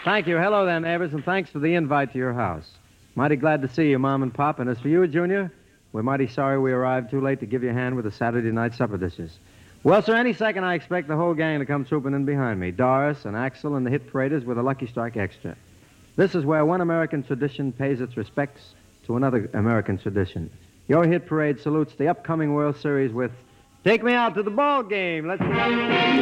Thank you. Hello there, neighbors, and thanks for the invite to your house. Mighty glad to see you, Mom and Pop. And as for you, Junior, we're mighty sorry we arrived too late to give you a hand with the Saturday night supper dishes. Well, sir, any second I expect the whole gang to come trooping in behind me. Doris and Axel and the hit paraders with a Lucky Strike Extra. This is where one American tradition pays its respects to another American tradition. Your hit parade salutes the upcoming World Series with Take Me Out to the Ball Game. Let's